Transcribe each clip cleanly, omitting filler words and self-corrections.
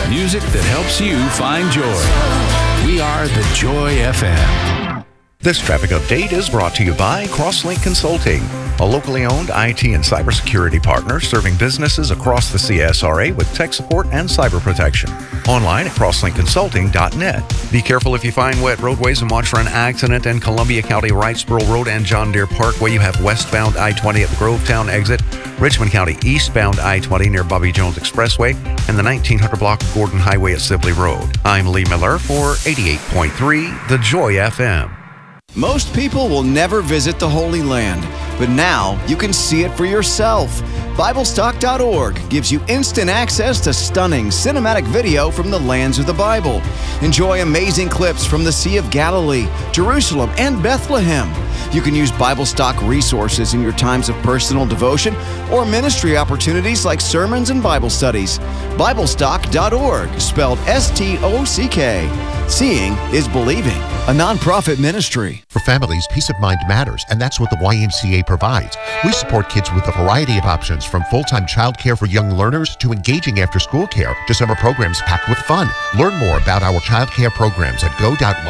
Music that helps you find joy. We are the Joy FM. This traffic update is brought to you by Crosslink Consulting, a locally owned IT and cybersecurity partner serving businesses across the CSRA with tech support and cyber protection. Online at crosslinkconsulting.net. Be careful if you find wet roadways and watch for an accident in Columbia County, Wrightsboro Road and John Deere Parkway. You have westbound I-20 at the Grovetown exit, Richmond County eastbound I-20 near Bobby Jones Expressway, and the 1900 block of Gordon Highway at Sibley Road. I'm Lee Miller for 88.3 The Joy FM. Most people will never visit the Holy Land, but now you can see it for yourself. BibleStock.org gives you instant access to stunning cinematic video from the lands of the Bible. Enjoy amazing clips from the Sea of Galilee, Jerusalem, and Bethlehem. You can use BibleStock resources in your times of personal devotion or ministry opportunities like sermons and Bible studies. BibleStock.org, spelled S-T-O-C-K. Seeing is believing. A nonprofit ministry. For families, peace of mind matters, and that's what the YMCA provides. We support kids with a variety of options, from full-time childcare for young learners to engaging after-school care to summer programs packed with fun. Learn more about our childcare programs at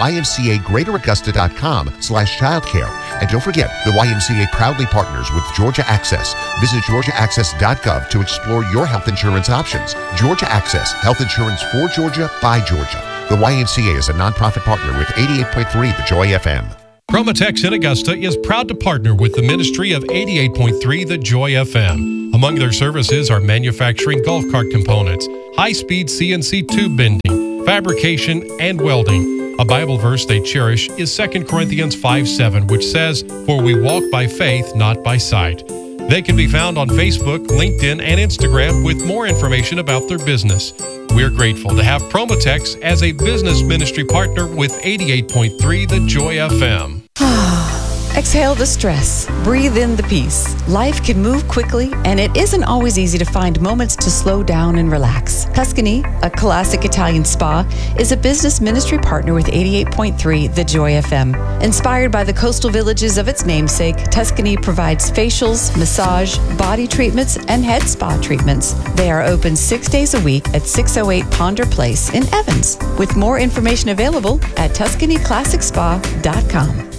go.ymcagreateraugusta.com/childcare. And don't forget, the YMCA proudly partners with Georgia Access. Visit georgiaaccess.gov to explore your health insurance options. Georgia Access, health insurance for Georgia, by Georgia. The YMCA is a nonprofit partner with 88.3 The Joy FM. Promotex in Augusta is proud to partner with the ministry of 88.3 The Joy FM. Among their services are manufacturing golf cart components, high-speed CNC tube bending, fabrication, and welding. A Bible verse they cherish is 2 Corinthians 5:7, which says, "For we walk by faith, not by sight." They can be found on Facebook, LinkedIn, and Instagram with more information about their business. We're grateful to have Promotex as a business ministry partner with 88.3 The Joy FM. Exhale the stress. Breathe in the peace. Life can move quickly, and it isn't always easy to find moments to slow down and relax. Tuscany, a classic Italian spa, is a business ministry partner with 88.3 The Joy FM. Inspired by the coastal villages of its namesake, Tuscany provides facials, massage, body treatments, and head spa treatments. They are open 6 days a week at 608 Ponder Place in Evans, with more information available at TuscanyClassicSpa.com.